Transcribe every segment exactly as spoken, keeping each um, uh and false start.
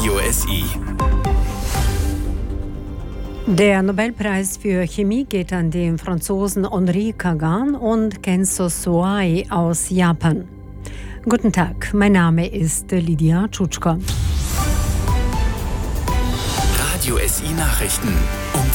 Radio S I. Der Nobelpreis für Chemie geht an den Franzosen Henri Kagan und Kenzo Soai aus Japan. Guten Tag, mein Name ist Lydia Tschutschko. Radio S I Nachrichten um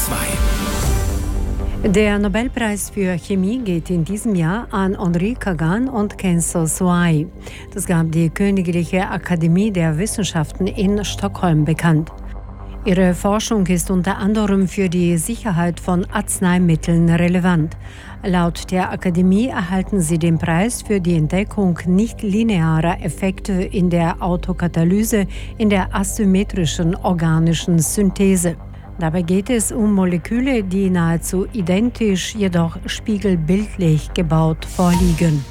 zwei. Der Nobelpreis für Chemie geht in diesem Jahr an Henri Kagan und Kenzo Soai. Das gab die Königliche Akademie der Wissenschaften in Stockholm bekannt. Ihre Forschung ist unter anderem für die Sicherheit von Arzneimitteln relevant. Laut der Akademie erhalten sie den Preis für die Entdeckung nicht-linearer Effekte in der Autokatalyse in der asymmetrischen organischen Synthese. Dabei geht es um Moleküle, die nahezu identisch, jedoch spiegelbildlich gebaut vorliegen.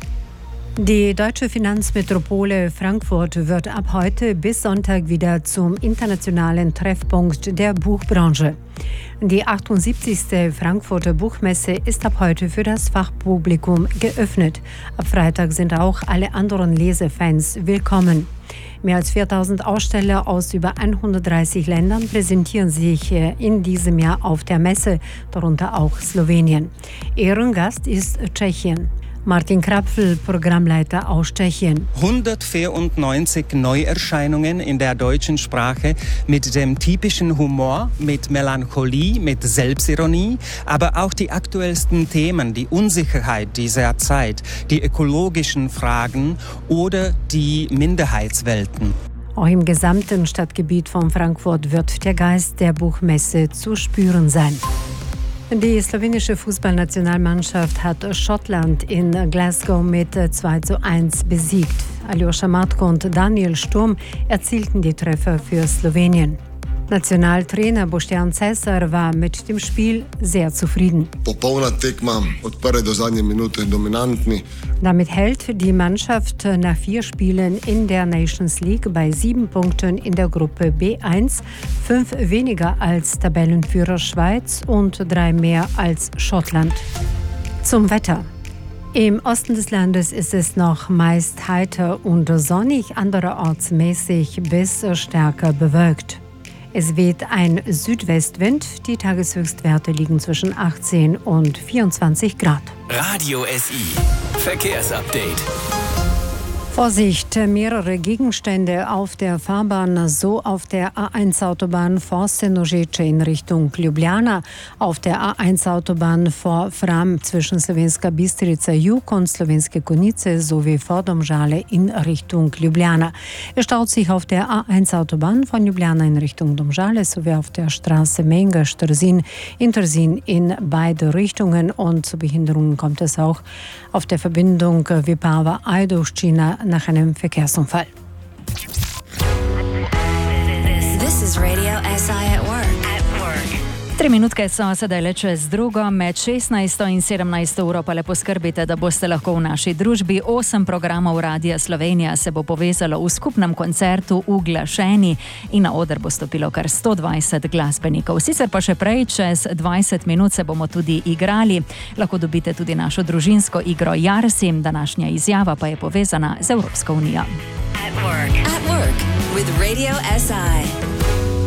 Die deutsche Finanzmetropole Frankfurt wird ab heute bis Sonntag wieder zum internationalen Treffpunkt der Buchbranche. Die achtundsiebzigste Frankfurter Buchmesse ist ab heute für das Fachpublikum geöffnet. Ab Freitag sind auch alle anderen Lesefans willkommen. Mehr als viertausend Aussteller aus über hundertdreißig Ländern präsentieren sich in diesem Jahr auf der Messe, darunter auch Slowenien. Ehrengast ist Tschechien. Martin Krapfel, Programmleiter aus Tschechien. hundertvierundneunzig Neuerscheinungen in der deutschen Sprache mit dem typischen Humor, mit Melancholie, mit Selbstironie, aber auch die aktuellsten Themen, die Unsicherheit dieser Zeit, die ökologischen Fragen oder die Minderheitswelten. Auch im gesamten Stadtgebiet von Frankfurt wird der Geist der Buchmesse zu spüren sein. Die slowenische Fußballnationalmannschaft hat Schottland in Glasgow mit zwei zu eins besiegt. Aljoscha Matko und Daniel Sturm erzielten die Treffer für Slowenien. Nationaltrainer Boštjan Cesar war mit dem Spiel sehr zufrieden. Popolna tekma, od prve do zadnje minute dominantni. Damit hält die Mannschaft nach vier Spielen in der Nations League bei sieben Punkten in der Gruppe B eins, fünf weniger als Tabellenführer Schweiz und drei mehr als Schottland. Zum Wetter. Im Osten des Landes ist es noch meist heiter und sonnig, andererorts mäßig bis stärker bewölkt. Es weht ein Südwestwind. Die Tageshöchstwerte liegen zwischen achtzehn und vierundzwanzig Grad. Radio S I Verkehrsupdate. Vorsicht, mehrere Gegenstände auf der Fahrbahn, so auf der A eins Autobahn vor Senožeče in Richtung Ljubljana, auf der A eins Autobahn vor Fram zwischen Slovenska Bistrica Jug und Slovenske Konjice sowie vor Domžale in Richtung Ljubljana. Es staut sich auf der A eins Autobahn von Ljubljana in Richtung Domžale sowie auf der Straße Menga-Strzin in Trzin in beide Richtungen, und zu Behinderungen kommt es auch auf der Verbindung Vipava-Ajdovščina nach einem Verkehrsunfall. This is Radio S I at work. At work. Tri minutke so sedaj le čez drugo, med šestnajsto in sedemnajsto uro pa le poskrbite, da boste lahko v naši družbi. Osem programov Radia Slovenija se bo povezalo v skupnem koncertu Uglašeni in na oder bo stopilo kar sto dvajset glasbenikov. Sicer pa še prej, čez dvajset minut se bomo tudi igrali. Lahko dobite tudi našo družinsko igro Jarsi. Današnja izjava pa je povezana z Evropsko unijo. At work. At work with Radio S I.